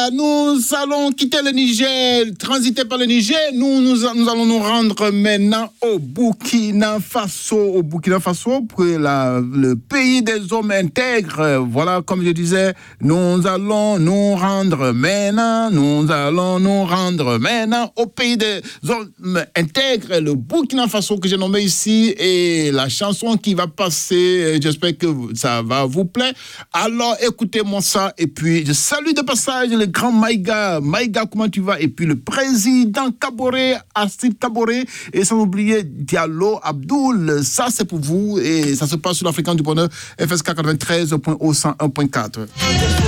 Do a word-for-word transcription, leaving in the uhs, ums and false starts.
Voilà, nous allons quitter le Niger, transiter par le Niger. Nous, nous, nous allons nous rendre maintenant au Burkina Faso, au Burkina Faso, pour la, le pays des hommes intègres. Voilà, comme je disais, nous allons nous rendre maintenant, nous allons nous rendre maintenant au pays des hommes intègres, le Burkina Faso que j'ai nommé ici, et la chanson qui va passer, j'espère que ça va vous plaire. Alors, écoutez-moi ça, et puis je salue de passage le grand Maïga. Maïga, comment tu vas? Et puis le président Kaboré, Astrid Kaboré, et sans oublier Diallo Abdoul. Ça, c'est pour vous, et ça se passe sur la fréquence du bonheur F S K quatre-vingt-treize point zéro cent un point quatre.